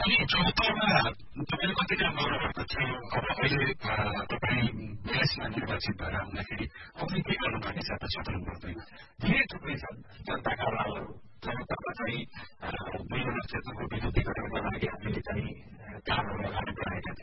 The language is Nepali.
अनि चौहत्तरमा तपाईँले कति काम गर्नुभएको थियो अब अहिले तपाईँ देशमा निर्वाचित भएर आउँदाखेरि तपाईँ के गर्नुभएको छ त क्षेत्रमा पर्दैन धेरै थुप्रै छन् जनताका अभावहरू जनतामा चाहिँ 2 नम्बर क्षेत्रको विद्युतीकरणका लागि हामीले चाहिँ कामहरू अगाडि बढाएका थियौँ